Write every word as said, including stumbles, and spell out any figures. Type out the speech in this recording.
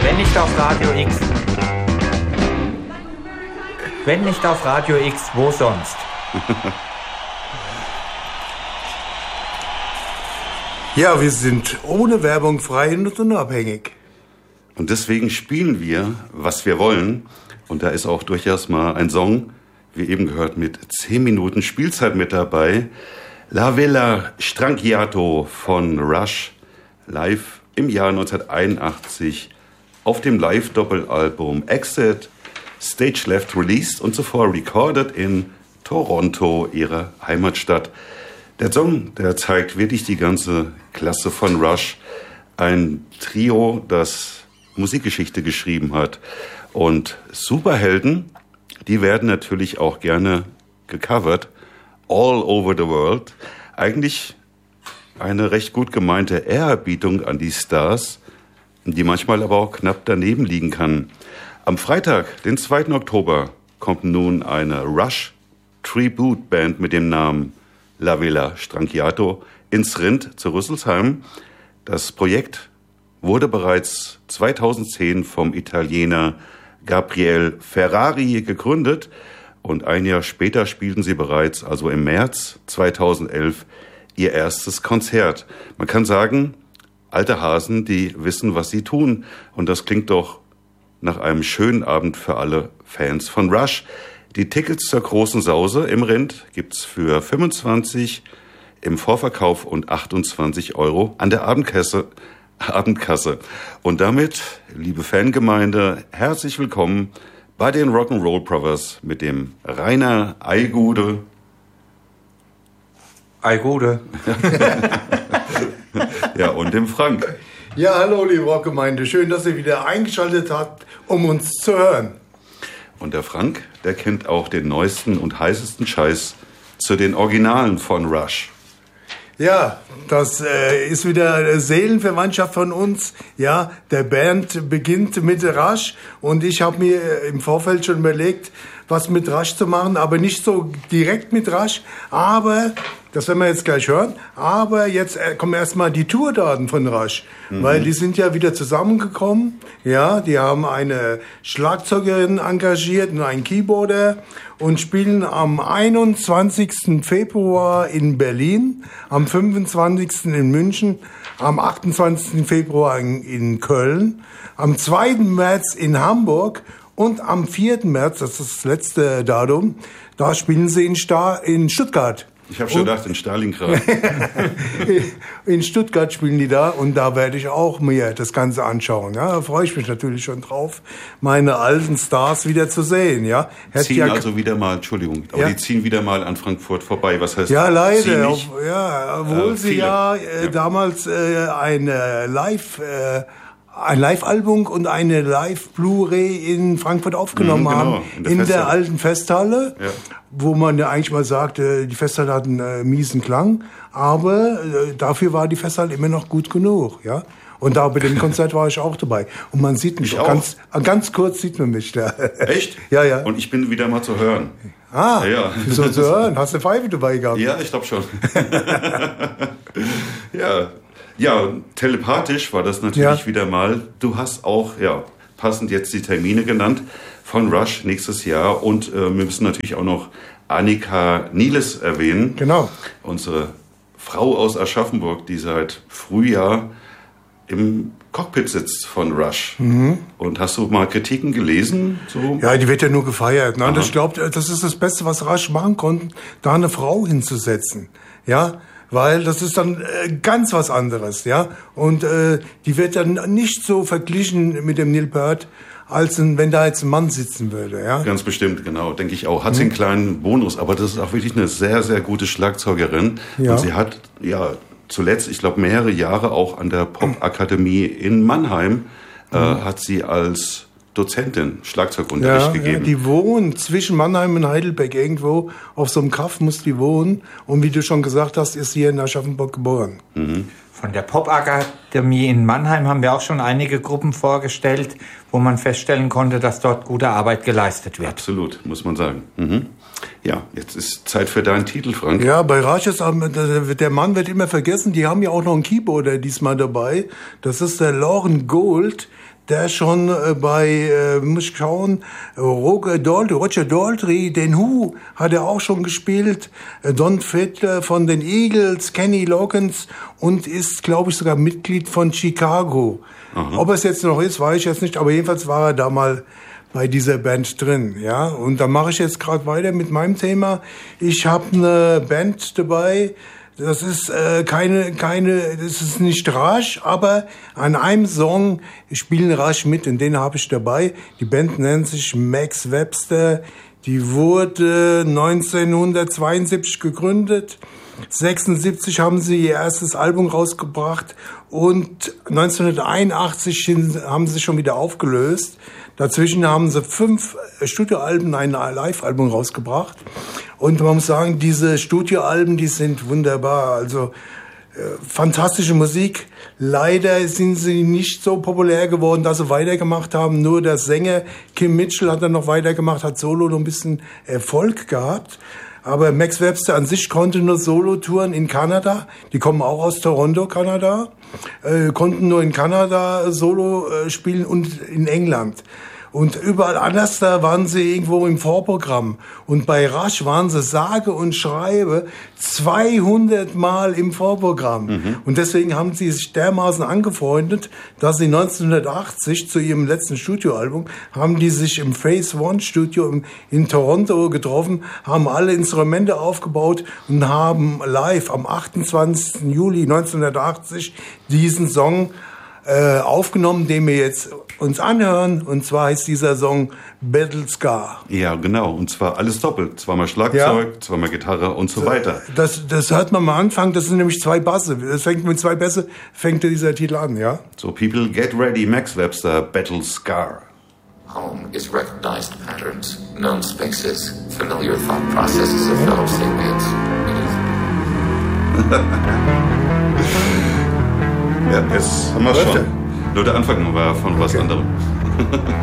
Wenn nicht auf Radio X. Wenn nicht auf Radio X, wo sonst? Ja, wir sind ohne Werbung frei und unabhängig. Und deswegen spielen wir, was wir wollen. Und da ist auch durchaus mal ein Song, wie eben gehört, mit zehn Minuten Spielzeit mit dabei. La Villa Stranchiato von Rush, live im Jahr neunzehnhunderteinundachtzig auf dem Live-Doppelalbum Exit, Stage Left released und zuvor recorded in Toronto, ihrer Heimatstadt. Der Song, der zeigt wirklich die ganze Klasse von Rush, ein Trio, das Musikgeschichte geschrieben hat. Und Superhelden, die werden natürlich auch gerne gecovert, all over the world. Eigentlich eine recht gut gemeinte Ehrerbietung an die Stars, die manchmal aber auch knapp daneben liegen kann. Am Freitag, den zweiten Oktober, kommt nun eine Rush-Tribute-Band mit dem Namen La Villa Stranchiato ins Rind zu Rüsselsheim. Das Projekt wurde bereits zweitausendzehn vom Italiener Gabriele Ferrari gegründet und ein Jahr später spielten sie bereits, also im März zweitausendelf, ihr erstes Konzert. Man kann sagen, alte Hasen, die wissen, was sie tun. Und das klingt doch nach einem schönen Abend für alle Fans von Rush. Die Tickets zur großen Sause im Rind gibt's für fünfundzwanzig im Vorverkauf und achtundzwanzig Euro an der Abendkasse. Abendkasse. Und damit, liebe Fangemeinde, herzlich willkommen bei den Rock'n'Roll Brothers mit dem Rainer Eigude. Eigude. Ja, und dem Frank. Ja, hallo liebe Rockgemeinde, schön, dass ihr wieder eingeschaltet habt, um uns zu hören. Und der Frank, der kennt auch den neuesten und heißesten Scheiß zu den Originalen von Rush. Ja, das äh, ist wieder eine Seelenverwandtschaft von uns. Ja, der Band beginnt mit Rush und ich habe mir im Vorfeld schon überlegt, was mit Rush zu machen, aber nicht so direkt mit Rush. Aber, das werden wir jetzt gleich hören, aber jetzt äh, kommen erstmal die Tourdaten von Rush, mhm. weil die sind ja wieder zusammengekommen. Ja, die haben eine Schlagzeugerin engagiert und einen Keyboarder und spielen am einundzwanzigsten Februar in Berlin, am fünfundzwanzigsten in München, am achtundzwanzigsten Februar in, in Köln, am zweiten März in Hamburg und am vierten März, das ist das letzte Datum, da spielen sie in, Star, in Stuttgart. Ich habe schon gedacht, in Stalingrad. In Stuttgart spielen die da und da werde ich auch mir das Ganze anschauen. Ja, da freue ich mich natürlich schon drauf, meine alten Stars wieder zu sehen. Ja, Hätt ziehen ja also wieder mal, Entschuldigung, aber ja? die ziehen wieder mal an Frankfurt vorbei. Was heißt? Ja, leider. Auf, ja, obwohl äh, sie ja, äh, ja damals äh, eine Live äh, ein Live-Album und eine Live-Blu-ray in Frankfurt aufgenommen mhm, genau, haben, in der, in der alten Festhalle, ja. wo man ja eigentlich mal sagte, die Festhalle hat einen äh, miesen Klang, aber äh, dafür war die Festhalle immer noch gut genug, ja. Und da bei dem Konzert war ich auch dabei. Und man sieht mich, ich auch. Ganz, ganz kurz sieht man mich da. Echt? Ja, ja. Und ich bin wieder mal zu hören. Ah, ja, ja. So zu hören? Hast du eine Pfeife dabei gehabt? Ja, ich glaube schon. Ja. Ja, telepathisch war das natürlich ja. wieder mal. Du hast auch, ja, passend jetzt die Termine genannt von Rush nächstes Jahr. Und äh, wir müssen natürlich auch noch Annika Nieles erwähnen. Genau. Unsere Frau aus Aschaffenburg, die seit Frühjahr im Cockpit sitzt von Rush. Mhm. Und hast du mal Kritiken gelesen? So? Ja, die wird ja nur gefeiert. Ne? Ich glaube, das ist das Beste, was Rush machen konnten, da eine Frau hinzusetzen. Ja, weil das ist dann äh, ganz was anderes, ja. Und äh, die wird dann nicht so verglichen mit dem Neil Peart, als ein, wenn da jetzt ein Mann sitzen würde, ja. Ganz bestimmt, genau, denke ich auch. Hat mhm. sie einen kleinen Bonus, aber das ist auch wirklich eine sehr, sehr gute Schlagzeugerin. Ja. Und sie hat, ja, zuletzt, ich glaube, mehrere Jahre auch an der Popakademie in Mannheim, mhm. äh, hat sie als Dozentin Schlagzeugunterricht ja, gegeben. Ja, die wohnen zwischen Mannheim und Heidelberg irgendwo. Auf so einem Kaff muss die wohnen. Und wie du schon gesagt hast, ist sie hier in Aschaffenburg geboren. Mhm. Von der Popakademie in Mannheim haben wir auch schon einige Gruppen vorgestellt, wo man feststellen konnte, dass dort gute Arbeit geleistet wird. Absolut, muss man sagen. Mhm. Ja, jetzt ist Zeit für deinen Titel, Frank. Ja, bei Rush ist der Mann wird immer vergessen. Die haben ja auch noch einen Keyboarder diesmal dabei. Das ist der Lauren Gold. der schon äh, bei, äh, muss ich schauen, Roger Daltrey, Roger Daltrey, den Who hat er auch schon gespielt, äh, Don Fiddler von den Eagles, Kenny Loggins und ist, glaube ich, sogar Mitglied von Chicago. Aha. Ob es jetzt noch ist, weiß ich jetzt nicht, aber jedenfalls war er da mal bei dieser Band drin, ja. Und da mache ich jetzt gerade weiter mit meinem Thema. Ich habe eine Band dabei, das ist äh, keine, keine, das ist nicht Rush, aber an einem Song spielen Rush mit, und den habe ich dabei. Die Band nennt sich Max Webster. Die wurde neunzehnhundertzweiundsiebzig gegründet. sechsundsiebzig haben sie ihr erstes Album rausgebracht und neunzehnhunderteinundachtzig haben sie schon wieder aufgelöst. Dazwischen haben sie fünf Studioalben, ein Live-Album rausgebracht. Und man muss sagen, diese Studioalben, die sind wunderbar. Also äh, fantastische Musik. Leider sind sie nicht so populär geworden, dass sie weitergemacht haben. Nur der Sänger Kim Mitchell hat dann noch weitergemacht, hat solo noch ein bisschen Erfolg gehabt. Aber Max Webster an sich konnte nur Solo-Touren in Kanada. Die kommen auch aus Toronto, Kanada. Äh, konnten nur in Kanada Solo äh, spielen und in England. Und überall anders, da waren sie irgendwo im Vorprogramm. Und bei Rush waren sie sage und schreibe zweihundert Mal im Vorprogramm. Mhm. Und deswegen haben sie sich dermaßen angefreundet, dass sie neunzehnhundertachtzig zu ihrem letzten Studioalbum haben die sich im Phase One Studio in, in Toronto getroffen, haben alle Instrumente aufgebaut und haben live am achtundzwanzigsten Juli neunzehnhundertachtzig diesen Song äh, aufgenommen, den wir jetzt uns anhören, und zwar heißt dieser Song Battle Scar. Ja, genau, und zwar alles doppelt. Zweimal Schlagzeug, ja. zweimal Gitarre und so weiter. Das, das hört man mal Anfang, das sind nämlich zwei Basse. Das fängt mit zwei Bässe, fängt dieser Titel an, ja? So, people, get ready, Max Webster, Battle Scar. Home is recognized patterns, known spaces, familiar thought processes of fellow sapiens. Ja, jetzt haben wir schon. Nur der Anfang war von was anderem.